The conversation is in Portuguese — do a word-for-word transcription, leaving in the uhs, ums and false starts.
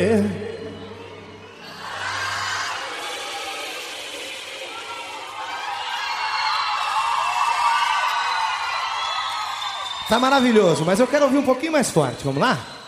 Tá maravilhoso, mas eu quero ouvir um pouquinho mais forte, vamos lá?